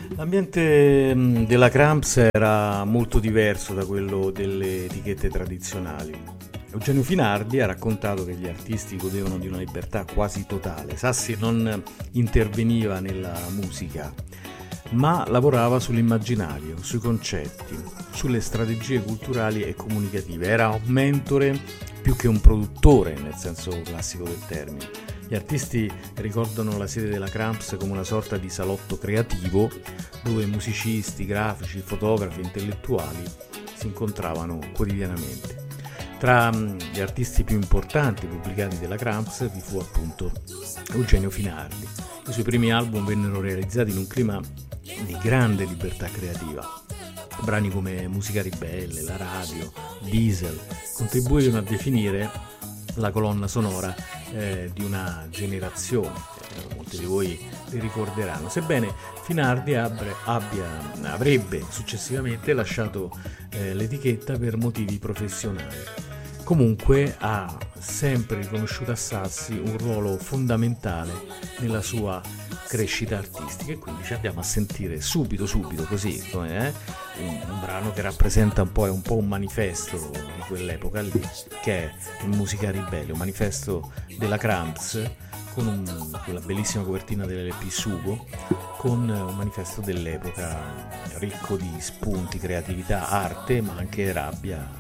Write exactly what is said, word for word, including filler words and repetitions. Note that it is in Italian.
L'ambiente mh, della Cramps era molto diverso da quello delle etichette tradizionali. Eugenio Finardi ha raccontato che gli artisti godevano di una libertà quasi totale. Sassi non interveniva nella musica, ma lavorava sull'immaginario, sui concetti, sulle strategie culturali e comunicative. Era un mentore più che un produttore, nel senso classico del termine. Gli artisti ricordano la sede della Cramps come una sorta di salotto creativo dove musicisti, grafici, fotografi, intellettuali si incontravano quotidianamente. Tra gli artisti più importanti pubblicati della Cramps vi fu appunto Eugenio Finardi. I suoi primi album vennero realizzati in un clima di grande libertà creativa. Brani come Musica Ribelle, La Radio, Diesel contribuirono a definire la colonna sonora eh, di una generazione. Eh, molti di voi li ricorderanno, sebbene Finardi abbia, abbia, avrebbe successivamente lasciato eh, l'etichetta per motivi professionali. Comunque ha sempre riconosciuto a Sassi un ruolo fondamentale nella sua crescita artistica, e quindi ci andiamo a sentire subito subito così eh, un, un brano che rappresenta un po', è un po' un manifesto di quell'epoca lì, che è Musica Ribelle, un manifesto della Cramps con un, quella bellissima copertina dell'L P Sugo, con un manifesto dell'epoca ricco di spunti, creatività, arte, ma anche rabbia